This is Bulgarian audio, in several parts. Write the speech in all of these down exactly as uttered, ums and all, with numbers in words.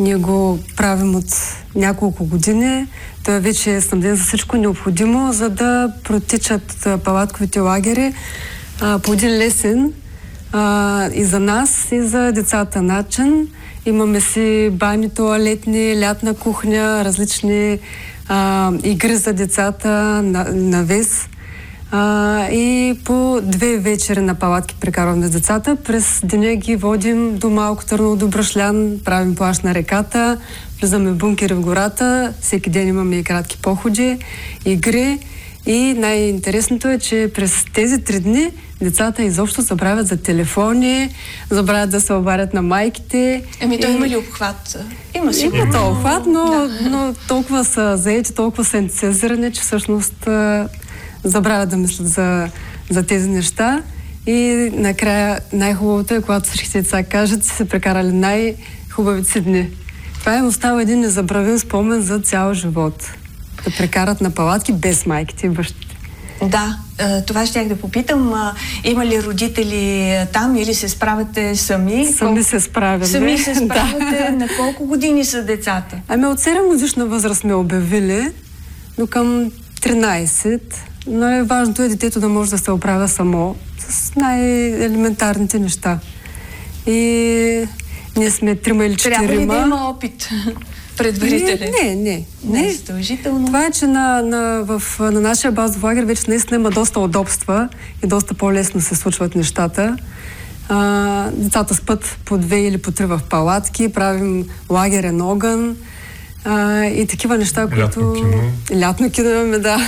Ние го правим от няколко години. Той вече е снабден за всичко необходимо, за да протичат палатковите лагери а, по един лесен а, и за нас, и за децата начин. Имаме си бани, тоалетни, лятна кухня, различни а, игри за децата, на, навес. А, и по две вечери на палатки прекарваме с децата. През деня ги водим до Малко Търново, до Брашлян, правим плаж на реката, влизаме в бункери в гората, всеки ден имаме и кратки походи, игри. И най-интересното е, че през тези три дни децата изобщо забравят за телефони, забравят да се обадят на майките. Еми, той и... има ли обхват? Има си. Има то обхват, но, да. но толкова са заети, толкова са ентусиазирани, че всъщност забравят да мислят за, за тези неща. И накрая най-хубавото е, когато всички деца кажат, че са прекарали най-хубавите си дни. Това им остава един незабравим спомен за цял живот. Да прекарат на палатки без майките и бащите. Да, това щях да попитам. Има ли родители там или се справяте сами? Сами Кол... се справяме. Сами се справяте. Да. На колко години са децата? Ами от седем годишна възраст сме обявили, но към тринайсет. Но е важното е детето да може да се оправя само с най-елементарните неща. И ние сме трима или четирима. Трябва ли да има опит предварителен? Не, не, не. Не е задължително. Това е, че на, на, в, на нашия базов лагер вече наистина има доста удобства и доста по-лесно се случват нещата. А, децата спят по две или по три в палатки, правим лагерен огън а, и такива неща, които... Лятно кино. Лятно кино имаме, да.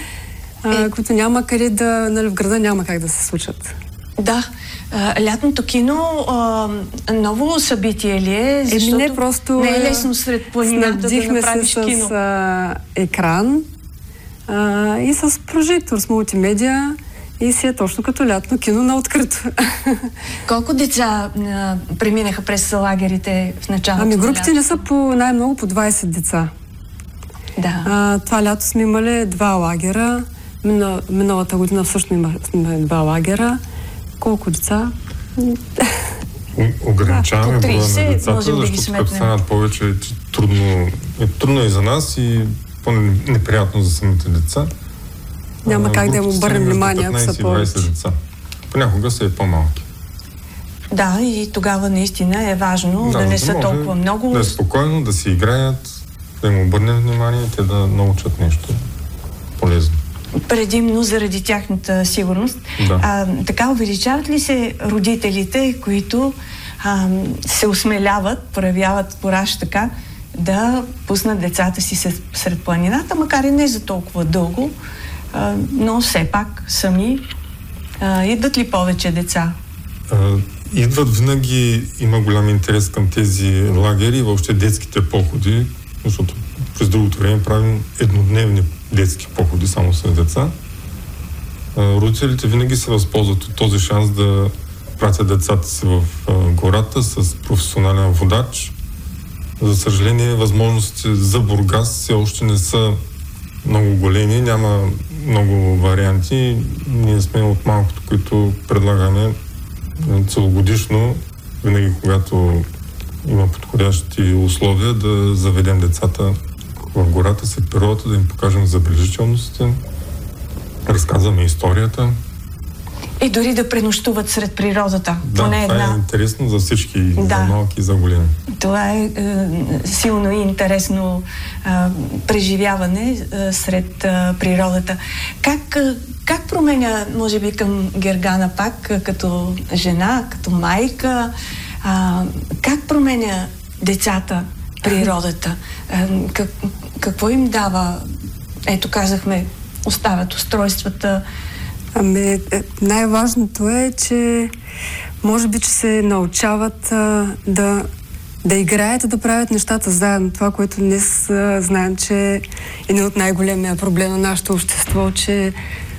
А, които няма къде да... Нали, в града няма как да се случат. Да. А, лятното кино а, ново събитие ли е? Еми не, просто... Не е лесно сред планината да направиш се кино. с а, екран а, и с прожектор, с мултимедия и си е точно като лятно кино на открито. Колко деца а, преминаха през лагерите в началото? Ами групите не са по най-много по двайсет деца. Да. А, това лято сме имали два лагера. Мина, миналата година всъщност имахме два лагера. Колко деца? Ограничаваме да, броя на децата, да защото като станат повече е трудно, е трудно и за нас и по-неприятно за самите деца. Няма а, как да им обърнем внимание, ако са повече. Деца. Понякога са и по-малки. Да, и тогава наистина е важно да, да не са толкова много. Да е спокойно, да си играят, да им обърнем внимание и те да научат нещо полезно. Предимно заради тяхната сигурност. Да. А, така увеличават ли се родителите, които а, се осмеляват, проявяват пораж така, да пуснат децата си сред планината, макар и не за толкова дълго, а, но все пак сами а, идват ли повече деца? А, идват винаги, има голям интерес към тези лагери и въобще детските походи, защото през другото време правим еднодневни детски походи само с деца. Родителите винаги се възползват от този шанс да пратят децата си в гората с професионален водач. За съжаление, възможностите за Бургас все още не са много големи, няма много варианти. Ние сме от малкото, които предлагаме целогодишно, винаги когато има подходящи условия, да заведем децата в гората, след природата, да им покажем забележителностите, разказваме историята. И дори да пренощуват сред природата. Да, поне това една... е интересно за всички, да. За малки и за големи. Това е, е силно и интересно е, преживяване е, сред е, природата. Как, е, как променя, може би, към Гергана пак, е, като жена, като майка, е, как променя децата природата? Е, как, какво им дава? Ето, казахме, оставят устройствата. Ами, най-важното е, че може би, че се научават а, да, да играят и да правят нещата заедно. Това, което днес а, знаем, че е един от най-големия проблем на нашето общество, че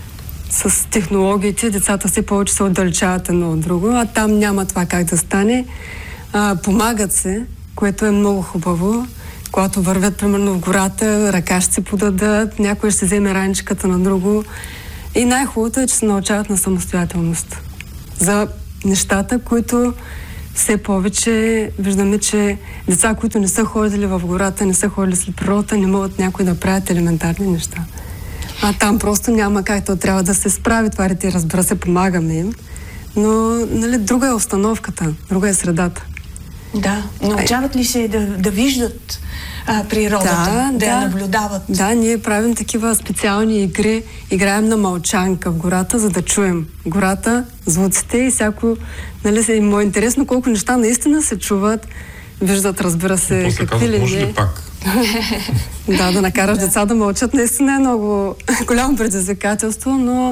с технологиите децата все повече се отдалечават едно от друго, а там няма това как да стане. А, помагат се, което е много хубаво. Когато вървят, примерно, в гората, ръка ще се подадат, някой ще се вземе раничката на друго. И най-хубавото е, че се научават на самостоятелност. За нещата, които все повече виждаме, че деца, които не са ходили в гората, не са ходили след природата, не могат някой да правят елементарни неща. А там просто няма как, то трябва да се справи това дете, разбира се, помагаме им. Но, нали, друга е установката, друга е средата. Да, научават ли се да, да виждат а, природата, да, да я наблюдават? Да, ние правим такива специални игри, играем на мълчанка в гората, за да чуем гората, звуците и всяко, нали, е му интересно колко неща наистина се чуват, виждат, разбира се, после какви ли може не. ли пак? Да, да накараш деца да мълчат, наистина е много голямо предизвикателство, но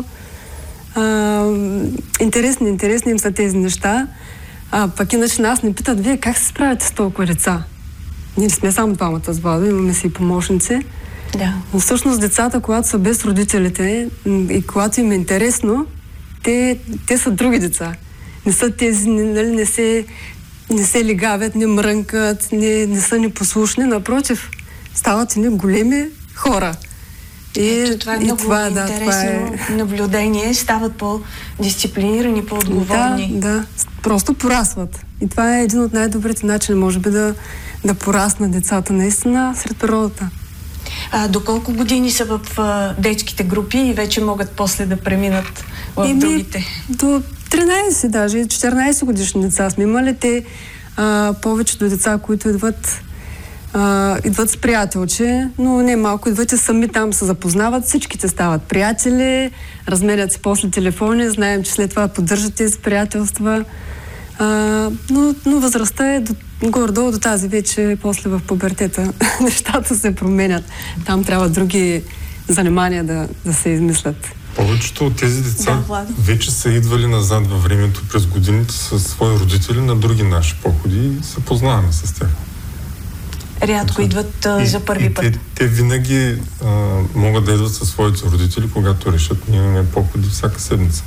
а, интересни, интересни им са тези неща. А пък иначе нас не питат, вие как се справяте с толкова деца? Ние не сме само двамата с Владо, имаме си и помощници. Да. Но всъщност децата, когато са без родителите и когато им е интересно, те, те са други деца. Не са тези, нали, не се, не се лигавят, не мрънкат, не, не са непослушни. Напротив, стават едни големи хора. И, Ето, това е много това, интересно да, това е... наблюдение. Стават по-дисциплинирани, по-отговорни. Да, да. Просто порасват. И това е един от най-добрите начини, може би, да, да пораснат децата наистина сред природата. А, доколко години са в а, детските групи и вече могат после да преминат в Еми, другите? До тринайсет, даже четиринайсет годишни деца сме имали. Те а, повечето деца, които идват Uh, идват с приятелче, но не малко, идват и сами там се запознават, всичките стават приятели, разменят си после телефони, знаем, че след това поддържат тези приятелства, uh, но, но възрастта е до, горе-долу до тази вече, после в пубертета нещата се променят. Там трябва други занимания да, да се измислят. Повечето от тези деца да, вече са идвали назад във времето през годините със свои родители на други наши походи и се познаваме с тях. Рядко идват а, и, за първи и път. Те, те винаги а, могат да идват със своите родители, когато решат. Ние имаме походи всяка седмица.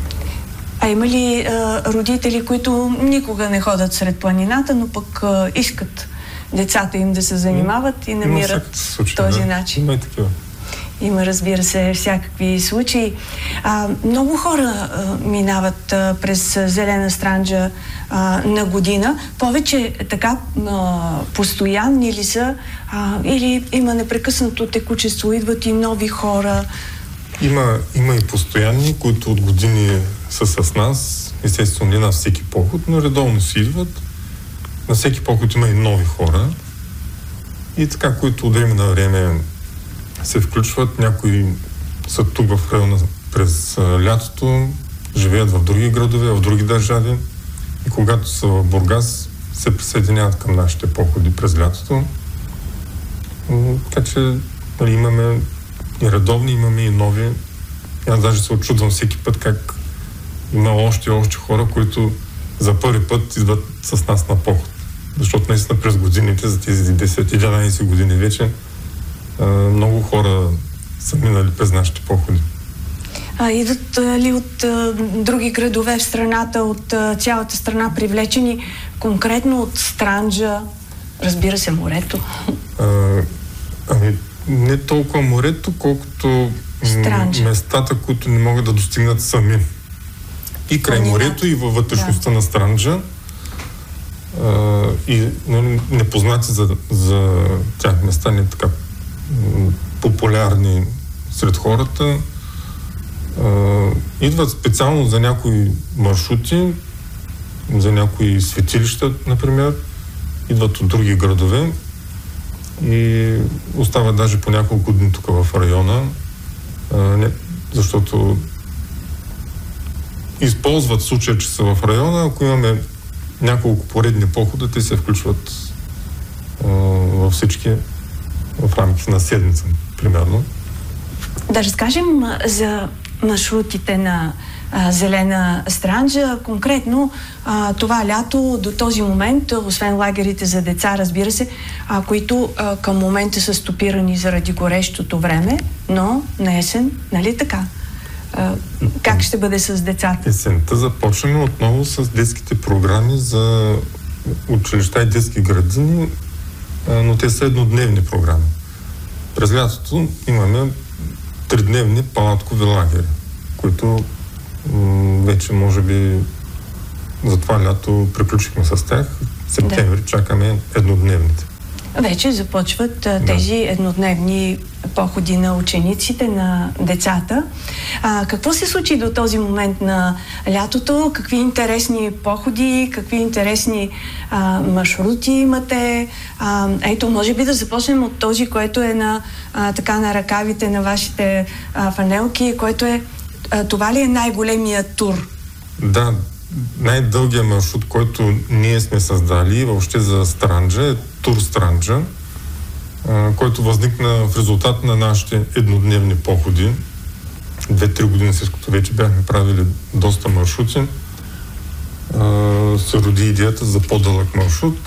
А има ли а, родители, които никога не ходят сред планината, но пък а, искат децата им да се занимават и намират случай, този да. начин? Има и такива. Има, разбира се, всякакви случаи. А, много хора а, минават а, през Зелена Странджа а, на година. Повече така а, постоянни ли са а, или има непрекъснато текучество, идват и нови хора? Има, има и постоянни, които от години са с нас. Естествено, не на всеки поход, но редовно си идват. На всеки поход има и нови хора. И така, които от време на време се включват. Някои са тук в района през а, лятото, живеят в други градове, в други държави и когато са в Бургас, се присъединяват към нашите походи през лятото. М- така че, нали, имаме и редовни, имаме и нови. Аз даже се очудвам всеки път как има още и още хора, които за първи път идват с нас на поход. Защото наистина през годините, за тези десет-единайсет години вече, много хора са минали през нашите походи. А, идват а, ли от а, други градове в страната, от а, цялата страна привлечени, конкретно от Странджа, разбира се, морето? А, ами, не толкова морето, колкото Странджа. местата, които не могат да достигнат сами. И край Планината. морето, и във вътрешността да. на Странджа. А, и нали, непознати за, за тях места, не така популярни сред хората. Uh, идват специално за някои маршрути, за някои светилища, например. Идват от други градове и остават даже по няколко дни тук в района, uh, не, защото използват случая, че са в района. Ако имаме няколко поредни похода, те се включват uh, във всички в рамките на седмица, примерно. Да разкажем за маршрутите на а, Зелена Странджа. Конкретно а, това лято до този момент, освен лагерите за деца, разбира се, а, които а, към момента са стопирани заради горещото време, но на есен, нали така? А, как ще бъде с децата? Есента започваме отново с детските програми за училища и детски градини, но те са еднодневни програми. През лятото имаме тридневни палаткови лагери, които м- вече може би за това лято приключихме с тях. В септември да. Чакаме еднодневните. Вече започват а, тези да. еднодневни походи на учениците, на децата. А, какво се случи до този момент на лятото? Какви интересни походи, какви интересни а, маршрути имате? А, ето, може би да започнем от този, който е на, а, така, на ръкавите на вашите а, фанелки, който е, а, това ли е най-големият тур? Да, най-дългия маршрут, който ние сме създали въобще за Странджа е тур Странджа, който възникна в резултат на нашите еднодневни походи. Две-три години след като вече бяхме правили доста маршрути, се роди идеята за по-дълъг маршрут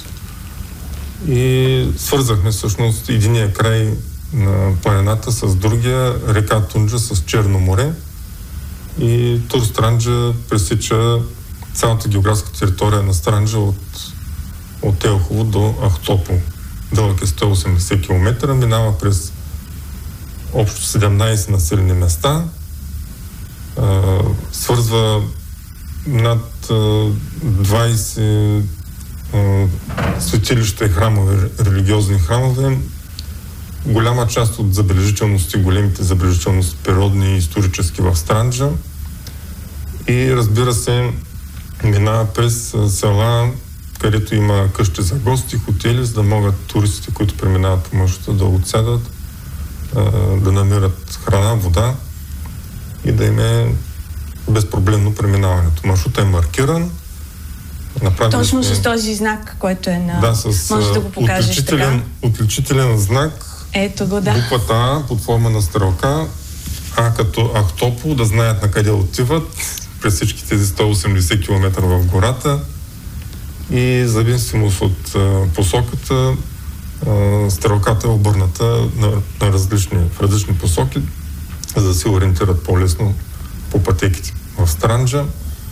и свързахме всъщност единия край на планината с другия, река Тунджа с Черно море, и тур Странджа пресича цялата географска територия на Странджа от, от Елхово до Ахтопол. Дълъг е сто и осемдесет километра, минава през общо седемнайсет населени места, а, свързва над а, двайсет а, светилища и храмове, религиозни храмове. Голяма част от забележителности, големите забележителности, природни и исторически в Странджа. И разбира се, минава през села, където има къщи за гости, хотели, за да могат туристите, които преминават по маршрута, да отсядат, да намират храна, вода и да им е безпроблемно преминаването. Маршрутът е маркиран. Точно сме... с този знак, който е на... Да, с може да го покажеш отличителен, така. Отличителен знак. Ето го, да. Буквата А под форма на стрелка, А като Ахтопол, да знаят на къде отиват през всички тези сто и осемдесет километра в гората, и зависимост от а, посоката, а, стрелката е обърната на, на различни, в различни посоки, за да се ориентират по-лесно по пътеките в Странджа.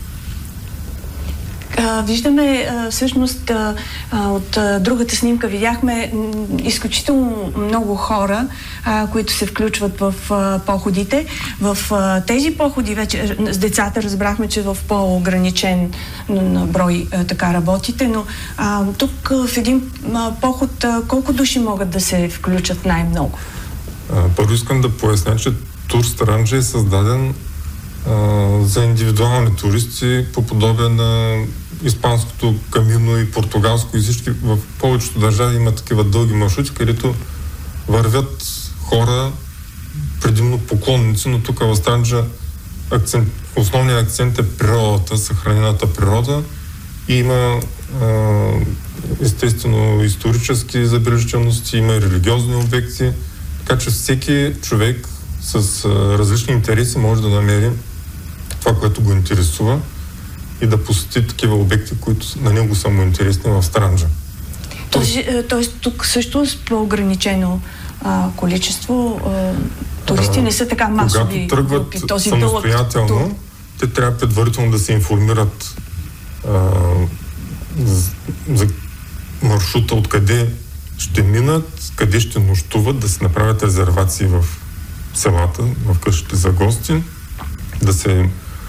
А, виждаме а, всъщност а, от а, другата снимка видяхме м, изключително много хора, а, които се включват в а, походите. В а, тези походи вече с децата разбрахме, че в по-ограничен на брой а, така работите, но а, тук а, в един а, поход а, колко души могат да се включат най-много? А, първо искам да поясня, че тур Странджа е създаден а, за индивидуални туристи по подобие на испанското камино и португалско, и всички в повечето държави има такива дълги маршрути, където вървят хора, предимно поклонници, но тук в Странджа акцент, основният акцент е природата, съхранената природа, и има а, естествено исторически забележителности, има и религиозни обекти, така че всеки човек с а, различни интереси може да намери това, което го интересува, и да посети такива обекти, които на него са му интересни в Странджа. Тоест тук също с по-ограничено а, количество а, туристи а, не са така масови. Когато тръгват групи, този самостоятелно, те трябва предварително да се информират а, за, за маршрута, откъде ще минат, къде ще нощуват, да се направят резервации в селата, в къщите за гости, да се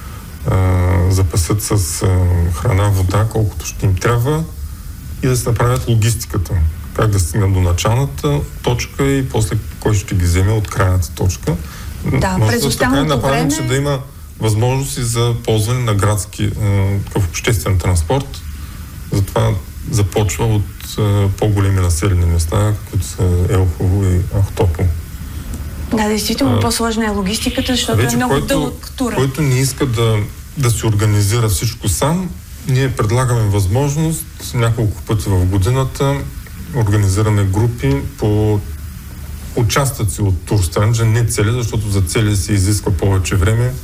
Uh, запасят с uh, храна, вода, колкото ще им трябва, и да се направят логистиката. Как да стигнат до началната точка и после кой ще ги вземе от крайната точка. Да, може през да така е направено, време... че да има възможности за ползване на градски uh, обществен транспорт. Затова започва от uh, по-големи населени места, които са Елхово и Ахтопол. Да, действително, по-сложна е логистиката, защото вече е много който, дълъг тур. Който не иска да, да се организира всичко сам, ние предлагаме възможност няколко пъти в годината, организираме групи по участъци от тур Странджа, не цели, защото за цели се изисква повече време.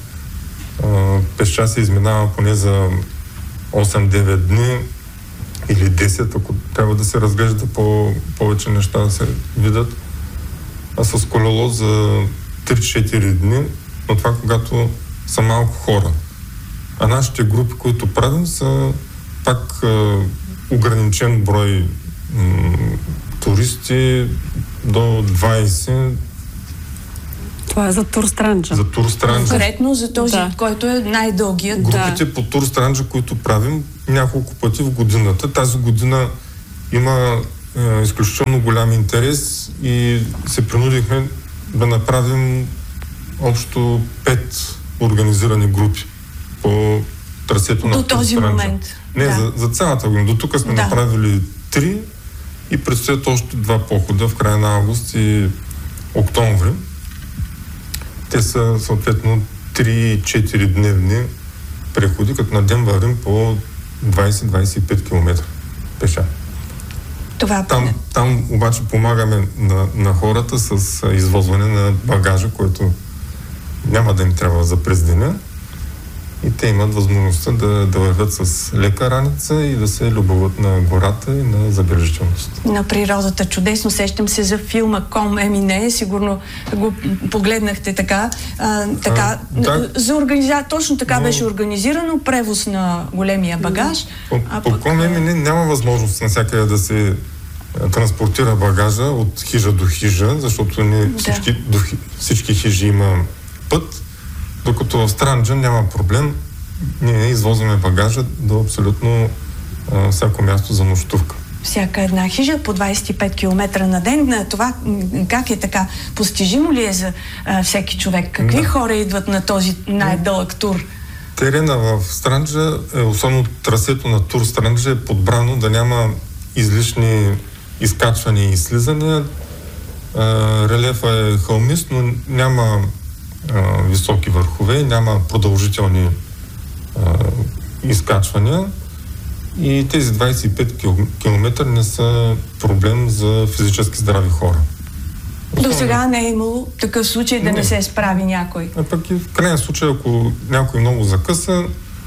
Пеша се изминава поне за осем-девет дни или десет, ако трябва да се разглежда по повече неща да се видят. А с колело за три-четири дни, но това когато са малко хора. А нашите групи, които правим, са пак а, ограничен брой м- туристи, до двайсет Това е за Тур Странджа. За Тур Странджа. Конкретно за този, да. който е най-дългият. Групите да. по Тур Странджа, които правим няколко пъти в годината. Тази година има е, изключително голям интерес и се принудихме да направим общо пет организирани групи по трасето на До Тур този Странджа. момент. Не, да. за, за цялата година. До тук сме да. направили три и предстоят още два похода в края на август и октомври. Те са съответно три-четири дневни преходи, като на ден вървим по двайсет до двайсет и пет километра пеша. Това... Там, там обаче помагаме на, на хората с извозване на багажа, който няма да им трябва за през деня. И те имат възможността да, да вървят с лека раница и да се любоват на гората и на забележителност. На природата. Чудесно. Сещам се за филма Ком Емине. Сигурно го погледнахте така. А, така а, да. За организа... Точно така Но... беше организирано. Превоз на големия багаж. По, а по пък... Ком Емине няма възможност навсякъде да се транспортира багажа от хижа до хижа, защото не да. всички, до, всички хижи има път. Докато в Странджа няма проблем, ние извозваме багажа до абсолютно а, всяко място за нощувка. Всяка една хижа по двайсет и пет километра на ден. Това как е така? Постижимо ли е за а, всеки човек? Какви да. хора идват на този най-дълъг тур? Терена в Странджа, е, особено трасето на Тур Странджа, е подбрано да няма излишни изкачвания и слизания. А, релефа е хълмист, но няма Uh, високи върхове, няма продължителни uh, изкачвания и тези двайсет и пет километра не са проблем за физически здрави хора. До сега не е имало такъв случай да не, не се справи някой. А пък и в крайен случай, ако някой много закъса,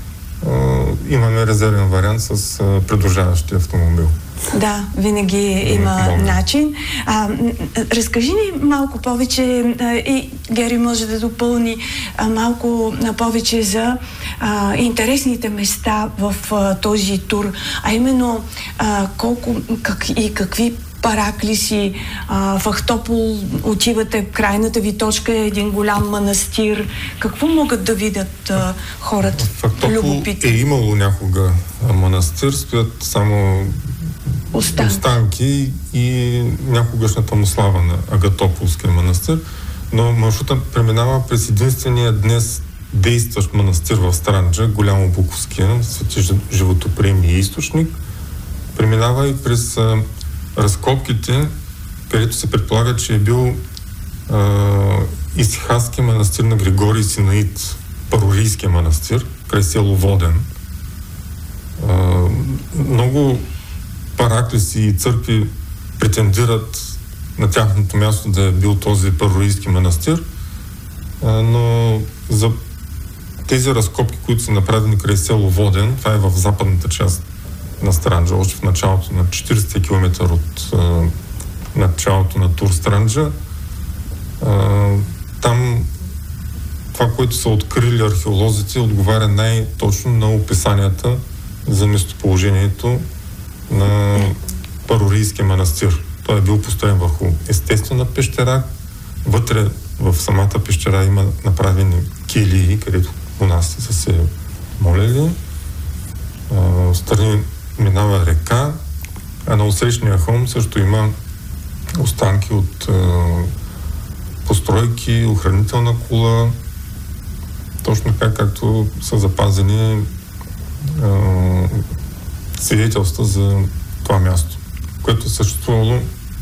uh, имаме резервен вариант с uh, придружаващия автомобил. Да, винаги има Мога. начин. А, разкажи ни малко повече а, и Гери може да допълни а, малко а, повече за а, интересните места в а, този тур, а именно а, колко как, и какви параклиси. А, в Ахтопол отивате, крайната ви точка е един голям манастир. Какво могат да видят а, хората? В Ахтопол любопитни? е имало някога манастир, стоят само Останки. останки и някогашната му слава на Агатополския манастир, но маршрута преминава през единствения днес действащ манастир в Странджа, Голямо Буковския, Свети животоприемния източник. Преминава и през а, разкопките, където се предполага, че е бил а, исихастския манастир на Григорий Синаид, Парорийския манастир, край село Воден. А, много параклиси и църкви претендират на тяхното място да е бил този парорийски манастир, но за тези разкопки, които са направени край село Воден, това е в западната част на Странджа, още в началото на четирийсет километра от а, началото на Тур Странджа, а, там това, което са открили археолозите, отговаря най-точно на описанията за местоположението на Парорийския манастир. Той е бил построен върху естествена пещера. Вътре в самата пещера има направени келии, където монасти са се молили. В страни минава река, а на отсрещния хълм също има останки от а, постройки, охранителна кула, точно така, както са запазени а, свидетелства за това място, което е съществувало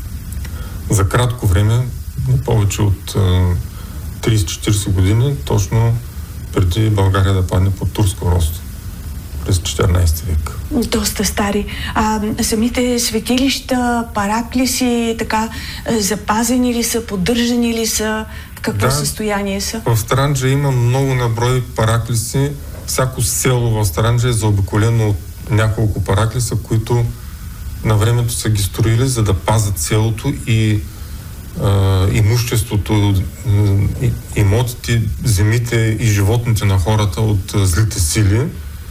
за кратко време, не повече от трийсет-четирийсет години, точно преди България да падне под турско робство през четиринайсети век. Доста стари. А, самите светилища, параклиси, така, запазени ли са, поддържани ли са, в какво да, състояние са? В Странджа има много наброй параклиси. Всяко село в Странджа е заобиколено от няколко параклиса, които на времето са ги строили, за да пазят селото и а, имуществото, и, имотите, земите и животните на хората от а, злите сили.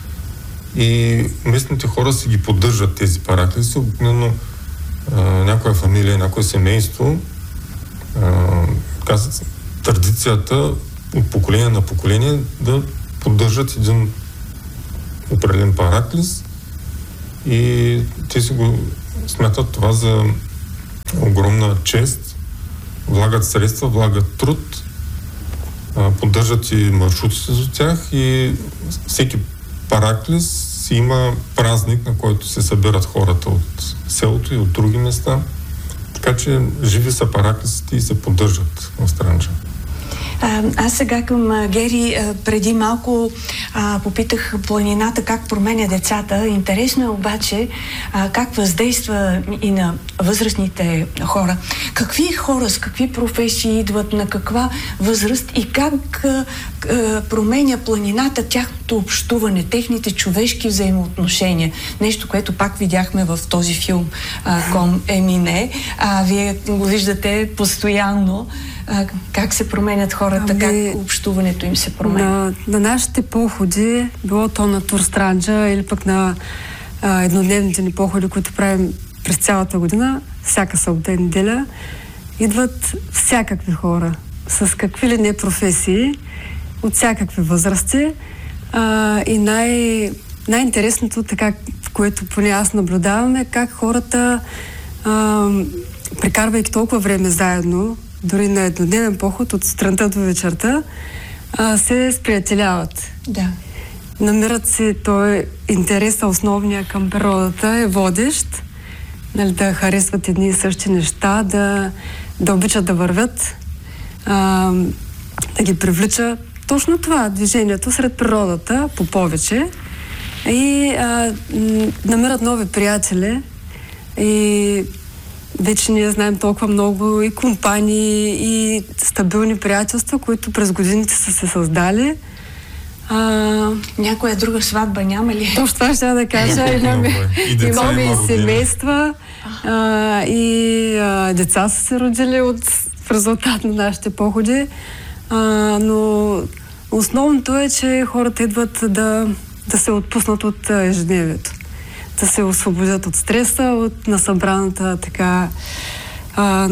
И местните хора си ги поддържат тези параклиси. Обикновено някоя фамилия, някое семейство а, казват, традицията от поколение на поколение да поддържат един определен параклис и те си го смятат това за огромна чест, влагат средства, влагат труд, поддържат и маршрутите за тях и всеки параклис си има празник, на който се събират хората от селото и от други места. Така че живи са параклисите и се поддържат в Странджа. А, аз сега към а, Гери а, преди малко а, попитах планината как променя децата. Интересно е обаче а, как въздейства и на възрастните хора. Какви хора с какви професии идват, на каква възраст и как а, а, променя планината тяхното общуване, техните човешки взаимоотношения. Нещо, което пак видяхме в този филм а, Ком Емине. А вие го виждате постоянно. А, как се променят хората, ами, как общуването им се променя? На, на нашите походи, било то на Тур Странджа или пък на а, еднодневните ни походи, които правим през цялата година, всяка събота и неделя, идват всякакви хора, с какви ли не професии, от всякакви възрасти. А, и най- най-интересното, така, което поне аз наблюдавам, е как хората, а, прекарвайки толкова време заедно, дори на еднодневен поход от сутринта до вечерта, а, се сприятеляват. Да. Намират се, той интереса основния към природата е водещ, нали, да харесват едни и същи неща, да, да обичат да вървят, а, да ги привлича точно това, движението сред природата по повече и а, намират нови приятели и вече ние знаем толкова много и компании, и стабилни приятелства, които през годините са се създали. А... Някоя друга сватба няма ли? Точно това ще да кажа. Имаме и, и нови и семейства, а, и а, деца са се родили от, в резултат на нашите походи. А, но основното е, че хората идват да, да се отпуснат от ежедневието. Да се освободят от стреса, от насъбраната така а,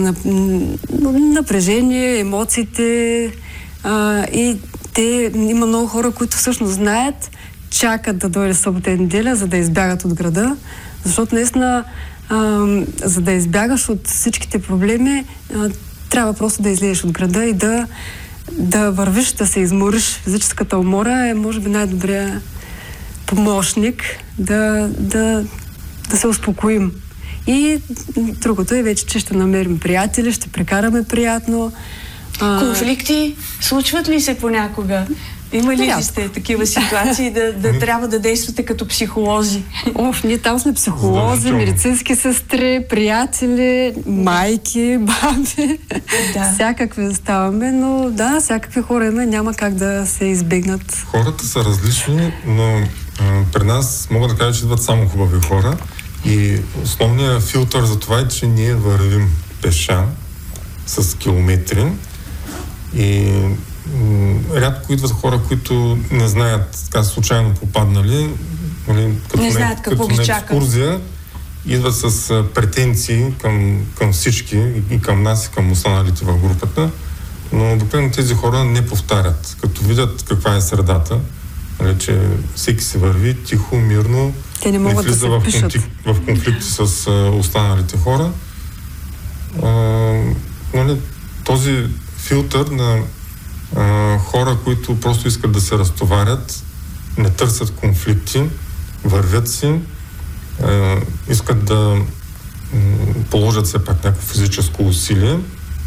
напрежение, емоциите а, и те, има много хора, които всъщност знаят, чакат да дойде събота и неделя, за да избягат от града, защото наистина а, за да избягаш от всичките проблеми, а, трябва просто да излезеш от града и да, да вървиш, да се измориш. Физическата умора е може би най-добрия помощник да, да, да се успокоим. И другото е вече, че ще намерим приятели, ще прекараме приятно. Конфликти случват ли се понякога? Има ли ли сте такива ситуации да, да трябва да действате като психолози? Оф, ние там сме психолози, медицински сестри, приятели, майки, баби. Да. Всякакви ставаме, но да, всякакви хора има, няма как да се избегнат. Хората са различни, но а, при нас мога да кажа, че идват само хубави хора и основният филтър за това е, че ние вървим пеша с километри и рядко идват хора, които не знаят, така случайно попаднали, като не знаят какво ги чака. Екскурзия, идват с претенции към, към всички, и към нас, и към останалите в групата, но обикновено тези хора не повтарят. Като видят каква е средата, нали, че всеки се върви тихо, мирно, те не, могат не влиза да в, конфликт, в конфликти с а, останалите хора. А, нали, този филтър на а, хора, които просто искат да се разтоварят, не търсят конфликти, вървят си, а, искат да м, положат все пак някакво физическо усилие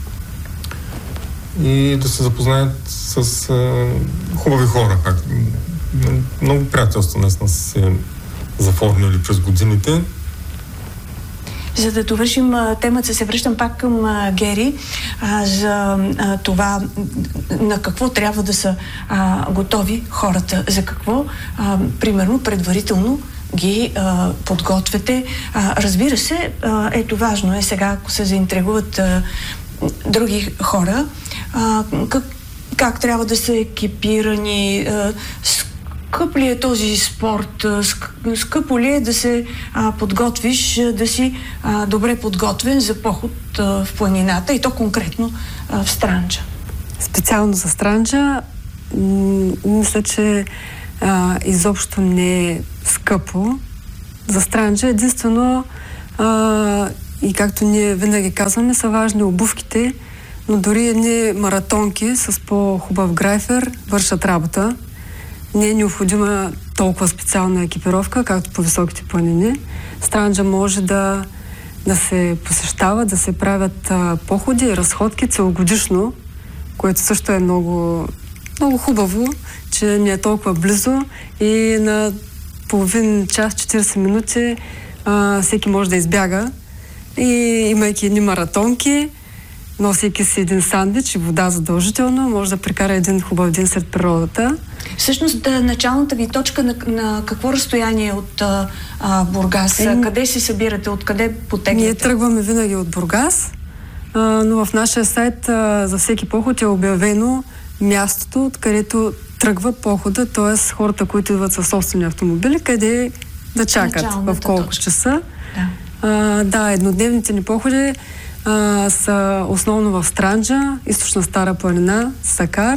и да се запознаят с а, хубави хора. Пак. Много приятелства наистина са се заформили през годините. За да довършим а, темата, се връщам пак към а, Гери а, за а, това на какво трябва да са а, готови хората, за какво, а, примерно, предварително ги а, подготвяте. А, разбира се, а, ето важно е сега, ако се заинтригуват а, други хора, а, как, как трябва да са екипирани, а, скъп ли е този спорт, скъпо ли е да се а, подготвиш, да си а, добре подготвен за поход а, в планината и то конкретно а, в Странджа? специално за Странджа, м- мисля, че а, изобщо не е скъпо. За Странджа единствено а, и както ние винаги казваме, са важни обувките, но дори едни маратонки с по-хубав грайфер вършат работа. Не е необходима толкова специална екипировка, както по високите планини. Странджа може да, да се посещава, да се правят а, походи и разходки целогодишно, което също е много, много хубаво, че не е толкова близо и на половин час, четирийсет минути а, всеки може да избяга. И имайки едни маратонки, носейки си един сандвич и вода задължително, може да прекара един хубав ден сред природата. Всъщност, началната ви точка на, на какво разстояние от а, Бургас? Е, къде се събирате? Откъде потегнете? Ние тръгваме винаги от Бургас, а, но в нашия сайт а, за всеки поход е обявено мястото, откъдето тръгва похода, т.е. хората, които идват със собствени автомобили, къде да чакат, началната в колко точка. часа. Да. А, да, еднодневните ни походи а, са основно в Странджа, източна Стара планина, Сакар.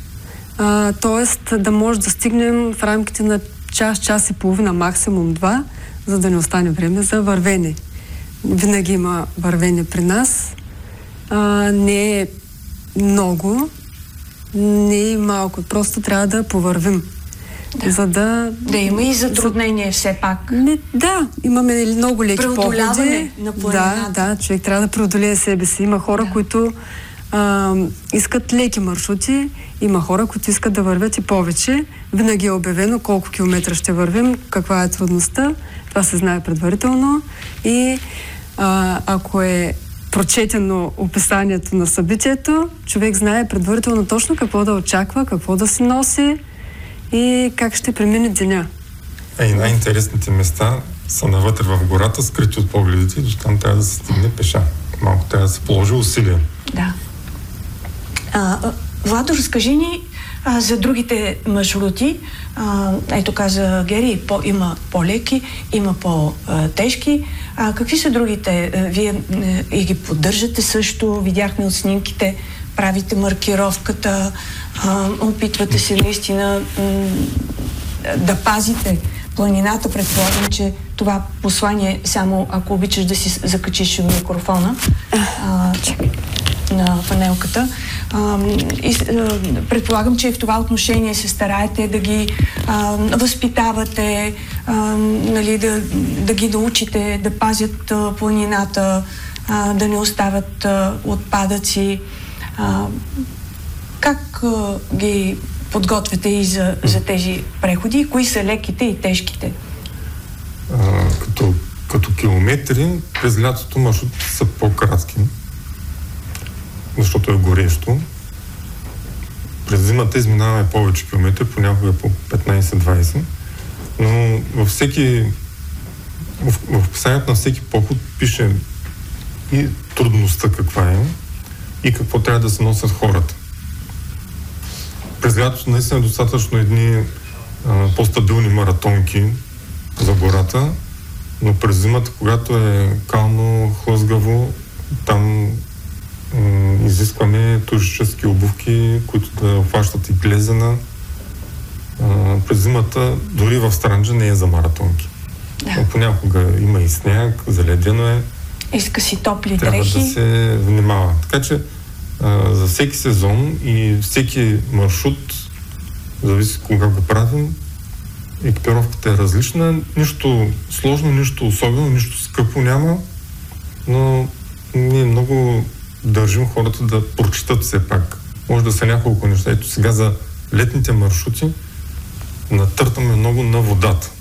А, тоест да може да стигнем в рамките на час, час и половина, максимум два, за да не остане време за вървене. Винаги има вървене при нас. А, не е много, не е малко. Просто трябва да повървим. Да. За да... Да има и затруднение все пак. Не, да, имаме много леки походи. Преодоляване на планината. Да, да, човек трябва да преодолее себе си. Има хора, Да. които а, искат леки маршрути, има хора, които искат да вървят и повече. Винаги е обявено колко километра ще вървим, каква е трудността. Това се знае предварително. И а, ако е прочетено описанието на събитието, човек знае предварително точно какво да очаква, какво да си носи и как ще премине деня. А и най-интересните места са навътре в гората, скрити от погледите, защото там трябва да се стигне пеша. Малко трябва да се положи усилия. Да. А, Владо, разкажи ни а, за другите маршрути. А, ето каза Гери, по, има по-леки, има по-тежки. А, какви са другите? А, вие а, и ги поддържате също, видяхме от снимките, правите маркировката, а, опитвате се наистина м- да пазите планината. Предполагам, че това послание, само ако обичаш да си закачиш микрофона а, на панелката. А, и, а, предполагам, че в това отношение се стараете да ги а, възпитавате, а, нали, да, да ги научите да пазят а, планината, а, да не оставят а, отпадъци. А, как а, ги подготвяте и за, за тези преходи? Кои са леките и тежките? А, като, като километри, през лятото маршрутите са по-кратки, защото е горещо. През зимата изминаваме повече километри, понякога по петнайсет-двайсет, но във всеки в, в описанието на всеки поход пише и трудността каква е и какво трябва да се носят хората. През лятото наистина е достатъчно едни а, по-стабилни маратонки за гората, но през зимата, когато е кално, хлъзгаво, там м- изискваме туристически обувки, които да обхващат и глезена. А, през зимата, дори в Странджа, не е за маратонки. Да. Понякога има и сняг, заледено е. Иска си топли Трябва дрехи. да се внимава. Така че а, за всеки сезон и всеки маршрут, зависи кога го правим, екипировката е различна. Нищо сложно, нищо особено, нищо скъпо няма, но ние много държим хората да прочитат все пак. Може да са няколко неща. Ето сега за летните маршрути натъртаме много на водата.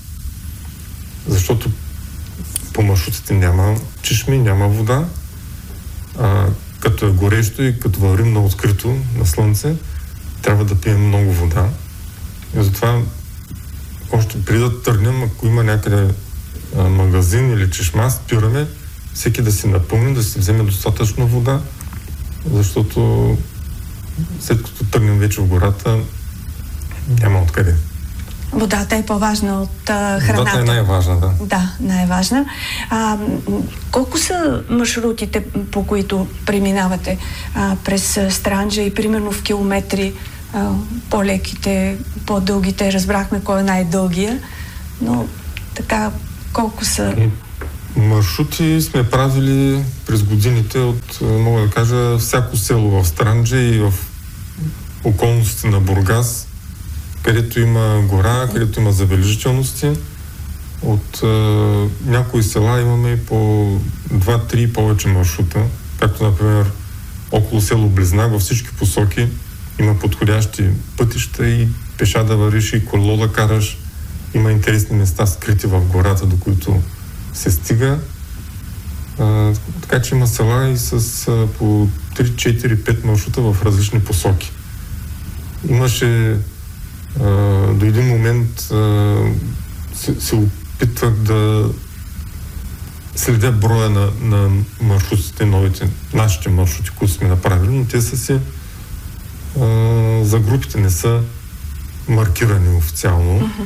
Защото по маршрутите няма чешми, няма вода. А, като е горещо и като вървим на открито, на слънце, трябва да пием много вода. И затова още преди да тръгнем, ако има някъде а, магазин или чешма, спираме всеки да си напълни, да си вземе достатъчно вода, защото след като тръгнем вече в гората, няма откъде. Водата е по-важна от а, храната. Водата е най-важна, да. Да, най-важна. А, колко са маршрутите, по които преминавате а, през Странджа и примерно в километри? А, по-леките, по-дългите, разбрахме кой е най-дългия, но така, колко са? Маршрути сме правили през годините от, мога да кажа, всяко село в Странджа и в околностите на Бургас, където има гора, където има забележителности. От е, някои села имаме и по два-три повече маршрута, както например около село Близнак във всички посоки има подходящи пътища и пеша да вървиш и колело да караш. Има интересни места скрити в гората, до които се стига. А, така че има села и с а, по три, четири, пет маршрута в различни посоки. Имаше а, до един момент а, се, се опитвах да следя броя на, на маршрутите, новите, нашите маршрути, които сме направили, но те са си а, за групите не са маркирани официално. Uh-huh.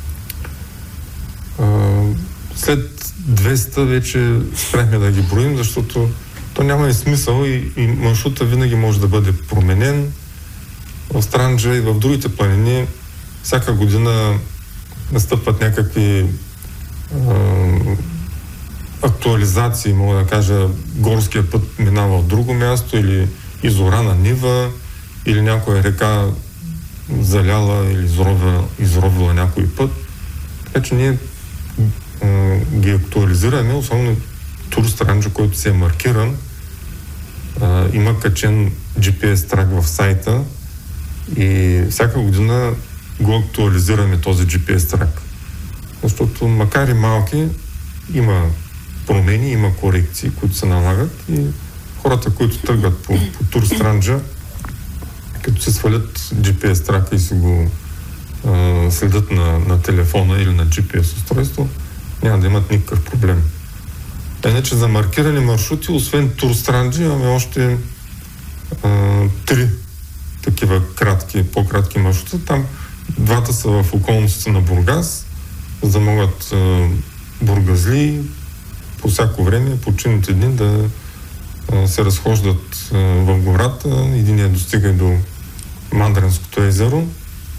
А, след двеста вече спряхме да ги броим, защото то няма и смисъл и, и маршрута винаги може да бъде променен. В Странджа и в другите планини всяка година настъпват някакви а, актуализации, мога да кажа, горския път минава от друго място или изорана нива, или някоя река заляла или изровила, изровила някой път. Така че ние а, ги актуализираме, особено Тур Странджа, който се е маркиран. А, има качен джи пи ес трак в сайта и всяка година го актуализираме този джи пи ес трак. Защото макар и малки, има промени, има корекции, които се налагат и хората, които тръгват по, по Тур Странджа, като се свалят джи пи ес трака и си го а, следят на, на телефона или на джи пи ес устройство, няма да имат никакъв проблем. Иначе за маркирани маршрути, освен Тур Странджа, имаме още а, три такива кратки, по-кратки маршрута. Там двата са в околностите на Бургас, за да могат а, бургазли по всяко време, по чинните дни да а, се разхождат а, в гората. Единият достига и до Мандренското езеро.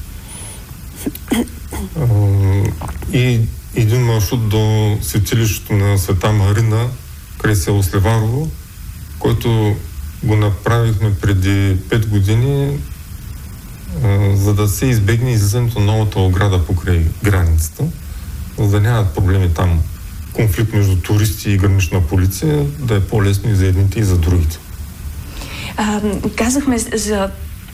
А, и един маршрут до светилището на Света Марина, край село Сливарово, който го направихме преди пет години, а, за да се избегне излизането на новата ограда покрай границата, за да нямат проблеми там, конфликт между туристи и гранична полиция, да е по-лесно и за едните и за другите. А, казахме за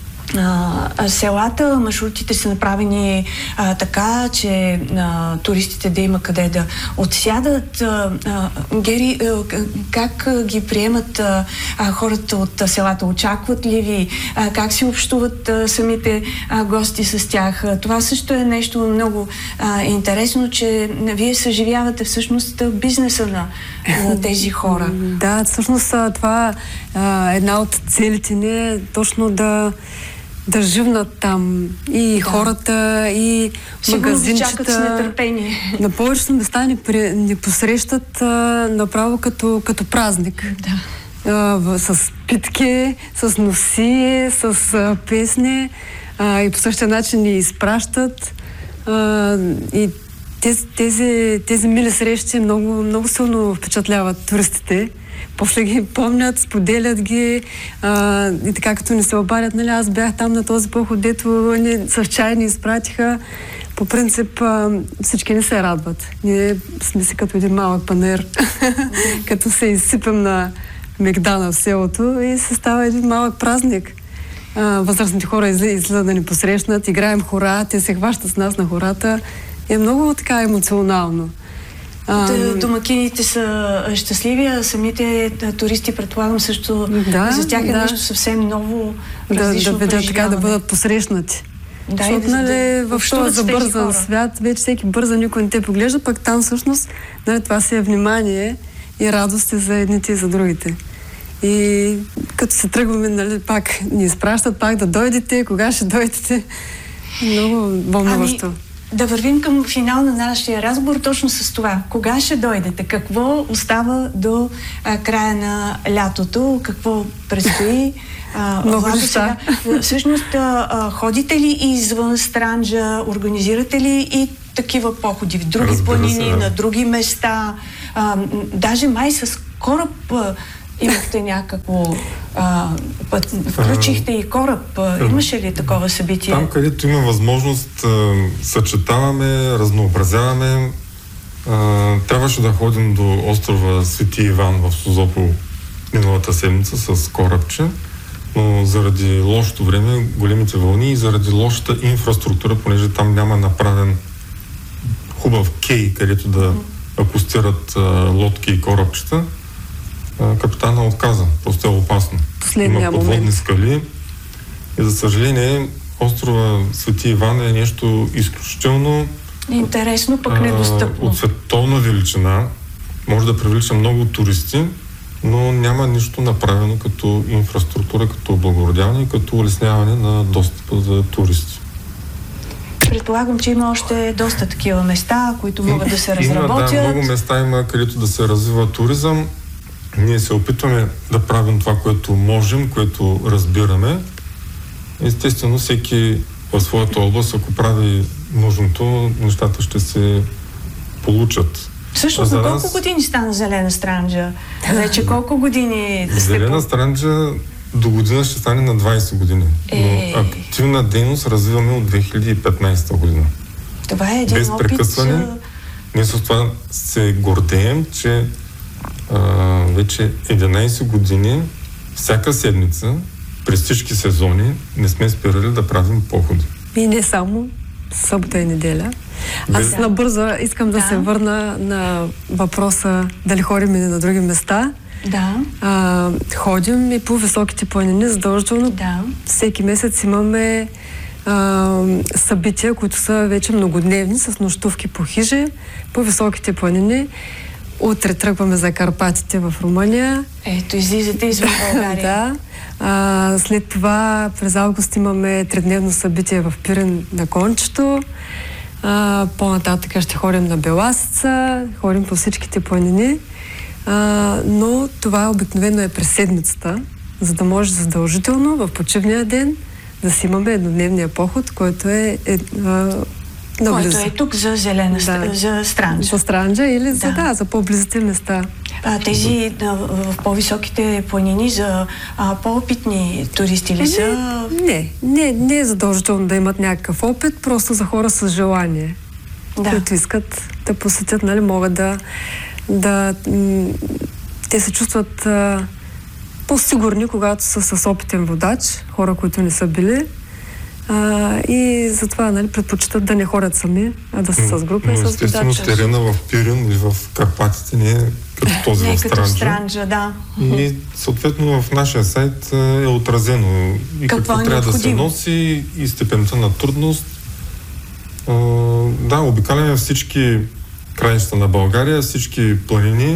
а, селата, маршрутите са направени а, така, че а, туристите да има къде да отсядат. А, а, Гери, а, как а, ги приемат а, а, хората от а, селата? Очакват ли ви? А, как си общуват а, самите а, гости с тях? А, това също е нещо много а, интересно, че вие съживявате всъщност бизнеса на, на тези хора. Да, всъщност това е една от целите ни е точно да да живнат там и да. Хората, и магазинчета. Чакат с нетърпение. На повечето места ни, при, ни посрещат а, направо като, като празник. Да. А, с питки, с носи, с а, песни а, и по същия начин ни изпращат. А, и тези, тези, тези мили срещи много, много силно впечатляват туристите. После ги помнят, споделят ги а, и така като ни се обадят, нали, аз бях там на този поход, дето ни с чай ни изпратиха. По принцип а, всички не се радват. Ние сме си като един малък панер, като се изсипем на мегдана в селото и се става един малък празник. А, възрастните хора излизат да ни посрещнат, играем хора, те се хващат с нас на хората. И е много така емоционално. А, домакините са щастливи, а самите туристи, предполагам, също да, за тях е да. нещо съвсем ново, да, различно да, преживяване. така да бъдат посрещнати. Да, защото, да, нали, да, в този забързан свят, вече всеки бърза, никой не те поглежда, пък там всъщност, нали, това си е внимание и радост за едните и за другите. И като се тръгваме, нали, пак ни изпращат, пак да дойдете, кога ще дойдете. Много вълнуващо. Ами, да вървим към финал на нашия разговор точно с това. Кога ще дойдете? Какво остава до а, края на лятото? Какво предстои? А, Много Владо, неща. сега, всъщност, а, а, ходите ли извън Странджа? Организирате ли и такива походи в други Разбира планини, се, да. на други места? А, м, даже май с кораб а, имахте някакво... А, път, включихте и кораб. А, имаше ли такова събитие? Там, където има възможност, а, съчетаваме, разнообразяваме. А, трябваше да ходим до острова Свети Иван в Созопол миналата седмица с корабче, но заради лошото време, големите вълни и заради лошата инфраструктура, понеже там няма направен хубав кей, където да акустират а, лодки и корабчета, а, капитана отказа. Просто е опасно. Последния Има подводни момент. скали и, за съжаление, острова Свети Иван е нещо изключително Интересно, пък а, недостъпно. от световна величина. Може да привлича много туристи, но няма нищо направено като инфраструктура, като облагородяване и като улесняване на достъпа за туристи. Предполагам, че има още доста такива места, които могат да се разработят. Има, да, много места има, където да се развива туризъм. Ние се опитваме да правим това, което можем, което разбираме. Естествено, всеки в своята област, ако прави нужното, нещата ще се получат. Всъщност, За на нас- колко години стана Зелена Странджа? Вече колко години сте Зелена по... Странджа до година ще стане на двайсет години. Е. Но активна дейност развиваме от две хиляди и петнайсета година. Това е един Без опит... прекъсване. а, Ние с това се гордеем, че а, вече единайсет години, всяка седмица, през всички сезони, не сме спирали да правим походи. И не само събота и неделя. Аз Да. набързо искам да, Да. се върна на въпроса дали ходим и на други места. Да, А, ходим и по високите планини, задължително. да. Всеки месец имаме а, събития, които са вече многодневни, с нощувки по хижи, по високите планини. Утре тръгваме за Карпатите в Румъния. Ето, излизате извън България. Да. А, след това през август имаме тридневно събитие в Пирин на Кончето. А, по-нататък ще ходим на Беласица, ходим по всичките планини. А, но това обикновено е през седмицата, за да може задължително в почивния ден да си имаме еднодневния поход, който е, е а, наблизо. Който е тук за Зелена Да. да. за Странджа. За Странджа или за, Да. да, за по-близите места. А, тези а, в по-високите планини за а, по-опитни туристи ли са? Не, не, не е задължително да имат някакъв опит, просто за хора с желание, Да. които искат да посетят, нали, могат да, да м- те се чувстват а, по-сигурни, когато са с опитен водач, хора, които не са били. А, и затова, нали, предпочитат да не ходят сами, а да са с група и Но с естествено, водача. терена в Пирин или в Карпатите не е като този Не в като Странджа. Странджа, да. И съответно в нашия сайт е отразено и Какво какво, е трябва да се необходимо? носи, и степента на трудност. А, да, обикаляме всички краища на България, всички планини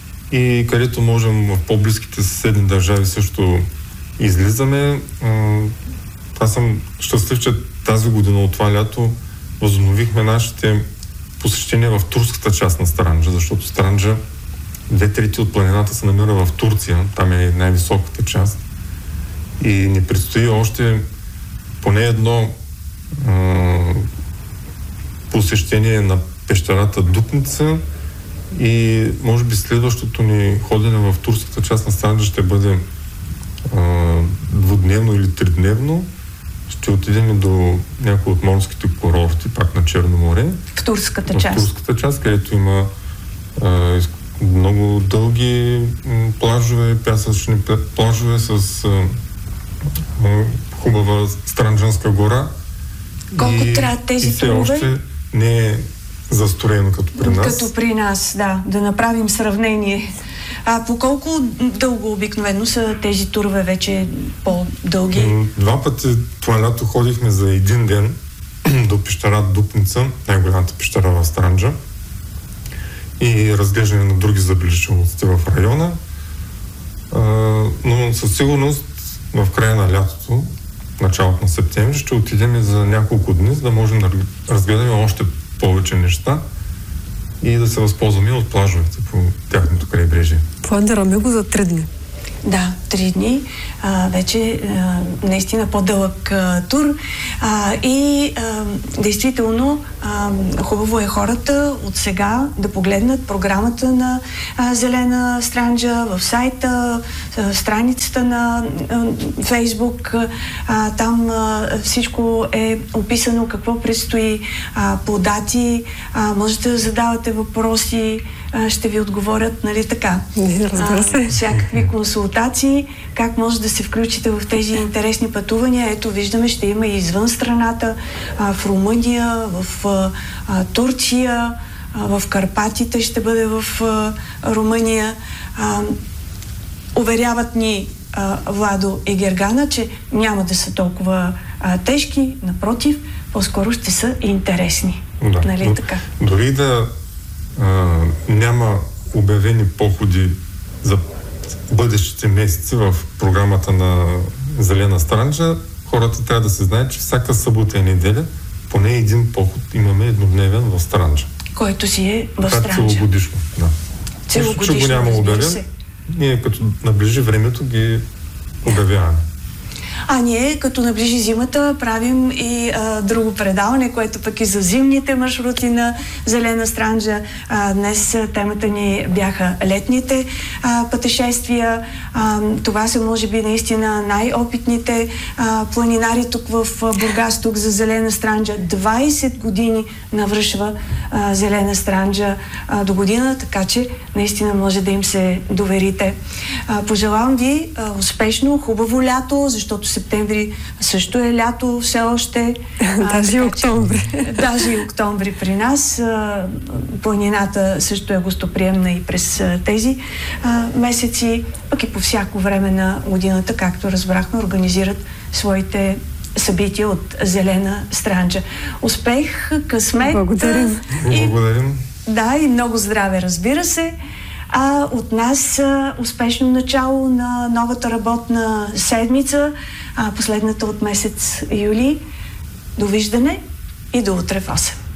и където можем в по-близките съседни държави също излизаме. А, аз съм щастлив, че тази година от това лято възобновихме нашите посещения в турската част на Странджа, защото Странджа, две трети от планината се намира в Турция, там е най-високата част. И ни предстои още поне едно а, посещение на пещерата Дупница и може би следващото ни ходене в турската част на Странджа ще бъде а, двудневно или тридневно. Ще отидем и до някои от морските курорти, пак на Черно море. В турската В част. турската част, където има а, из- много дълги м, плажове, пясъчни пла- плажове с а, а, хубава Странджанска гора. Колко И- траят тези и все турове? още не е застроено като при нас. Като при нас, да. Да направим сравнение. А по колко дълго обикновено са тези турове вече по-дълги? М, Два пъти това лято ходихме за един ден до пещера Дупница, най-голямата пещера в Странджа, и разглеждане на други забележителности в района. А, но със сигурност в края на лятото началото на септември, ще отидем за няколко дни, за да можем да разгледаме още повече неща и да се възползваме от плажовете по тяхното крайбрежие. Планираме го за три дни. Да, три дни. А, вече а, наистина по-дълъг а, тур. А, и а, действително а, хубаво е хората от сега да погледнат програмата на а, Зелена Странджа в сайта, а, страницата на а, Фейсбук. А, там а, всичко е описано какво предстои а, по дати. А, можете да задавате въпроси, а, ще ви отговорят, нали така? Разбира се. А, всякакви консултации, как може да се включите в тези интересни пътувания. Ето, виждаме, ще има и извън страната, а, в Румъния, в а, а, Турция, а, в Карпатите ще бъде в а, Румъния. А, уверяват ни а, Владо и Гергана, че няма да са толкова а, тежки, напротив, по-скоро ще са интересни. Да, нали но, така? Дори да а, няма обявени походи за бъдещите месеци в програмата на Зелена Странджа, хората трябва да се знаят, че всяка събота и неделя поне един поход имаме еднодневен в Странджа. Който си е в Странджа. Целогодишно. Да. Целогодишно, Нищо, че го няма обявен, се. ние като наближи времето ги обявяваме. А ние, като наближи зимата, правим и а, друго предаване, което пък и за зимните маршрути на Зелена Странджа. А, днес темата ни бяха летните а, пътешествия. А, това са, може би, наистина най-опитните а, планинари тук в Бургас, тук за Зелена Странджа. двайсет години навършва а, Зелена Странджа а, до година, така че наистина може да им се доверите. А, пожелавам ви а, успешно, хубаво лято, защото септември също е лято все още. Даже и октомври. Че, даже и октомври при нас. А, планината също е гостоприемна и през а, тези а, месеци, пък и по всяко време на годината, както разбрахме, организират своите събития от Зелена Странджа. Успех, късмет. Благодарим. И, Благодарим. Да, и много здраве, разбира се. А от нас а, успешно начало на новата работна седмица, а, последната от месец юли. Довиждане и до утре в осем.